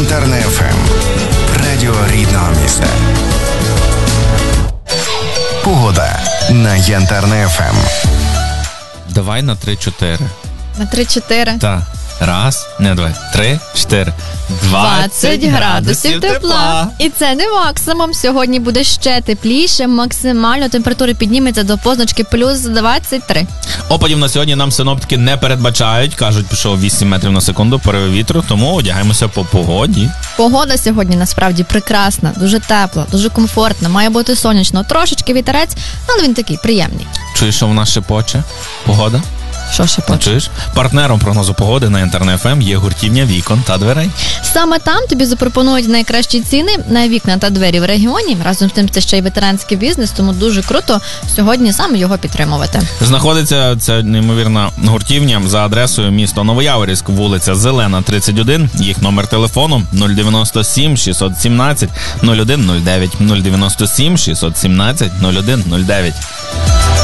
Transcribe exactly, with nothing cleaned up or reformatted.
Янтарне еф ем. Радіо рідного міста. Погода на Янтарне еф ем. Давай на три-чотири. На три-чотири? Так. Раз, не давай, три, чотири. двадцять градусів тепла. І це не максимум. Сьогодні буде ще тепліше. Максимально температура підніметься до позначки плюс двадцять три. Опадів на сьогодні нам синоптики не передбачають. Кажуть, пішов вісім метрів на секунду пориви вітру, тому одягаємося по погоді. Погода сьогодні насправді прекрасна, дуже тепла, дуже комфортна. Має бути сонячно. Трошечки вітерець, але він такий приємний. Чуєш, що в нас шепоче? Погода? Що ще почуєш? Чуєш? Партнером прогнозу погоди на Янтарне еф ем є гуртівня вікон та дверей. Саме там тобі запропонують найкращі ціни на вікна та двері в регіоні. Разом з тим це ще й ветеранський бізнес, тому дуже круто сьогодні саме його підтримувати. Знаходиться ця неймовірна гуртівня за адресою місто Новояворівськ, вулиця Зелена, тридцять один. Їх номер телефону нуль дев'яносто сім шістсот сімнадцять нуль один нуль дев'ять нуль дев'яносто сім шістсот сімнадцять нуль один нуль дев'ять.